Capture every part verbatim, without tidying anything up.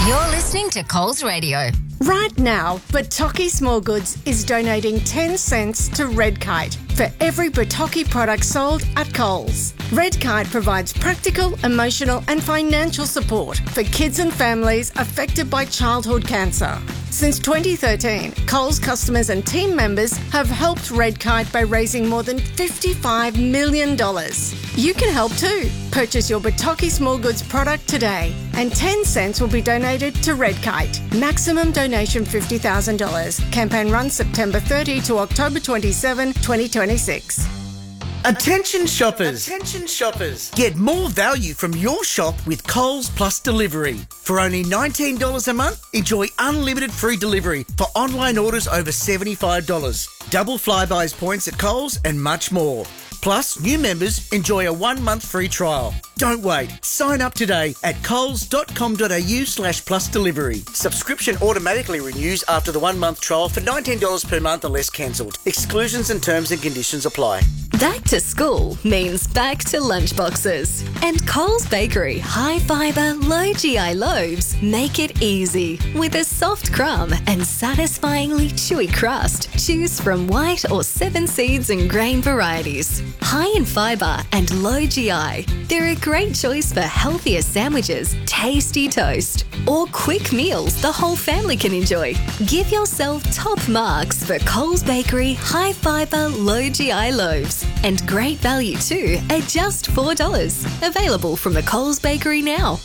You're listening to Coles Radio. Right now, Bataki Small Goods is donating ten cents to Red Kite for every Bataki product sold at Coles. Red Kite provides practical, emotional and financial support for kids and families affected by childhood cancer. Since twenty thirteen, Coles customers and team members have helped Red Kite by raising more than fifty-five million dollars. You can help too. Purchase your Bataki Small Goods product today and ten cents will be donated to Red Kite. Maximum donation fifty thousand dollars. Campaign runs September thirtieth to October twenty-seventh, twenty twenty-six. Attention shoppers! Attention shoppers! Get more value from your shop with Coles Plus Delivery. For only nineteen dollars a month, enjoy unlimited free delivery for online orders over seventy-five dollars. Double Flybuys points at Coles and much more. Plus, new members enjoy a one-month free trial. Don't wait. Sign up today at coles.com.au slash plus delivery. Subscription automatically renews after the one-month trial for nineteen dollars per month unless cancelled. Exclusions and terms and conditions apply. Back to school means back to lunchboxes. And Coles Bakery high fibre, low G I loaves make it easy. With a soft crumb and satisfyingly chewy crust, choose from white or seven seeds and grain varieties. High in fibre and low G I, they're a great choice for healthier sandwiches, tasty toast, or quick meals the whole family can enjoy. Give yourself top marks for Coles Bakery high fibre, low G I loaves. And great value too at just four dollars. Available from the Coles Bakery now.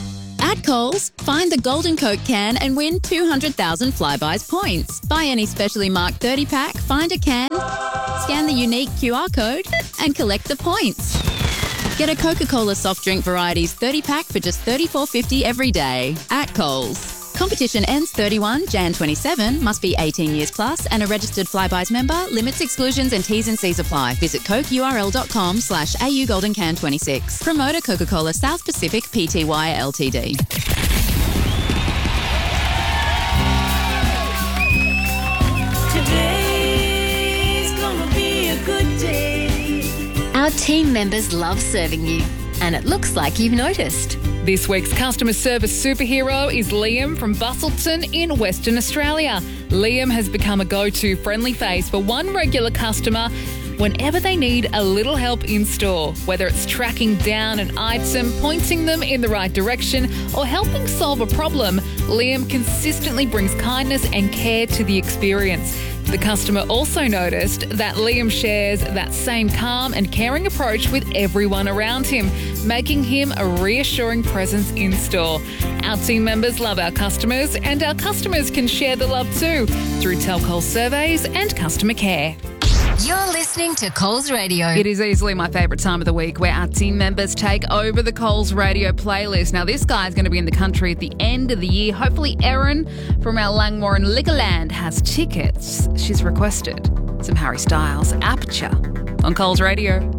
At Coles, find the Golden Coke can and win two hundred thousand Flybuys points. Buy any specially marked thirty pack, find a can, scan the unique Q R code and collect the points. Get a Coca-Cola soft drink varieties thirty pack for just thirty-four fifty every day at Coles. Competition ends thirty-first January twenty-seven, must be eighteen years plus and a registered Flybuys member. Limits, exclusions and T's and C's apply. Visit cokeurl.com slash AU Golden Can twenty-six. Promoter Coca-Cola South Pacific Pty Ltd. Today's gonna be a good day. Our team members love serving you, and it looks like you've noticed. This week's customer service superhero is Liam from Busselton in Western Australia. Liam has become a go-to friendly face for one regular customer whenever they need a little help in store, whether it's tracking down an item, pointing them in the right direction, or helping solve a problem. Liam consistently brings kindness and care to the experience. The customer also noticed that Liam shares that same calm and caring approach with everyone around him, making him a reassuring presence in store. Our team members love our customers, and our customers can share the love too through Telcoles surveys and customer care. You're listening to Coles Radio. It is easily my favourite time of the week where our team members take over the Coles Radio playlist. Now, this guy's going to be in the country at the end of the year. Hopefully, Erin from our Langwarrin Liquorland has tickets. She's requested some Harry Styles, Aperture, on Coles Radio.